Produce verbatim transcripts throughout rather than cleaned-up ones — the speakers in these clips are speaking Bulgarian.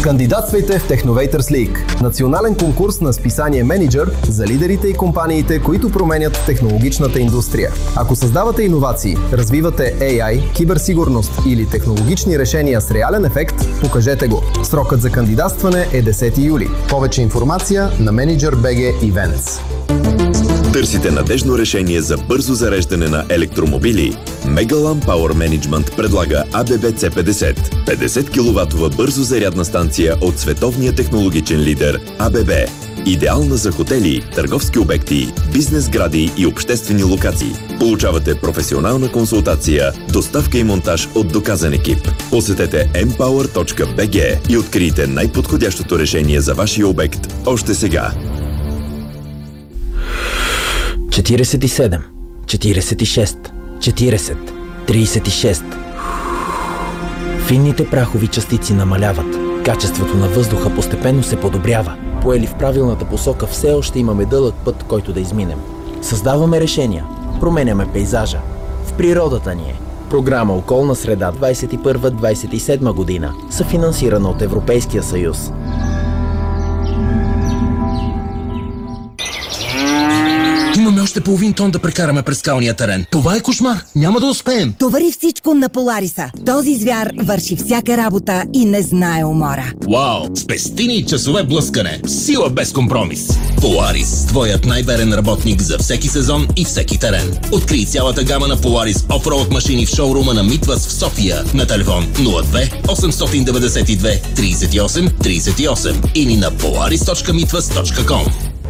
Кандидатствайте в Technovators League, национален конкурс на списание Manager за лидерите и компаниите, които променят технологичната индустрия. Ако създавате иновации, развивате Ей Ай, киберсигурност или технологични решения с реален ефект, покажете го. Срокът за кандидатстване е десети юли. Повече информация на Manager точка би джи Events. Търсите надежно решение за бързо зареждане на електромобили? Megalam Power Management предлага А Б Б С петдесет. петдесет киловатова бързо зарядна станция от световния технологичен лидер А Б Б. Идеална за хотели, търговски обекти, бизнес сгради и обществени локации. Получавате професионална консултация, доставка и монтаж от доказан екип. Посетете ем пауър точка би джи и открийте най-подходящото решение за вашия обект още сега. четиридесет и седем, четиридесет и шест, четиридесет, тридесет и шест. Финните прахови частици намаляват. Качеството на въздуха постепенно се подобрява. Поели в правилната посока, все още имаме дълъг път, който да изминем. Създаваме решения. Променяме пейзажа. В природата ни е. Програма Околна среда двадесет и първа - двадесет и седма година, съфинансирана от Европейския съюз. Имаме още половин тон да прекараме през скалния терен. Това е кошмар. Няма да успеем. Товари всичко на Полариса. Този звяр върши всяка работа и не знае умора. Вау! Спести ни часове блъскане. Сила без компромис. Поларис. Твоят най-верен работник за всеки сезон и всеки терен. Открий цялата гама на Поларис офроуд машини в шоурума на Митвас в София на телефон нула две осемстотин деветдесет и две тридесет и осем тридесет и осем или на polaris точка mitwas точка com.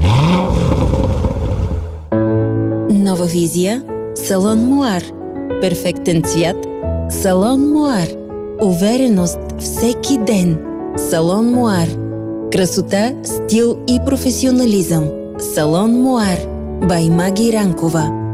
Нова визия – Салон Муар. Перфектен цвят – Салон Муар. Увереност всеки ден – Салон Муар. Красота, стил и професионализъм – Салон Муар. Бай Маги Ранкова.